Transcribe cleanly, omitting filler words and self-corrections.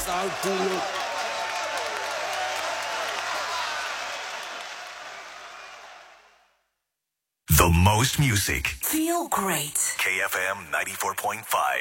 all pull up. The most music. Feel great. KFM 94.5.